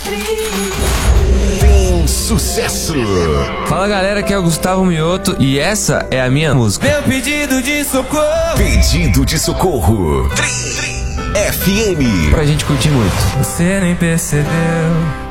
Tem sucesso. Fala galera, aqui é o Gustavo Mioto e essa é a minha música. Meu pedido de socorro. Pedido de socorro. FM. Pra gente curtir muito. Você nem percebeu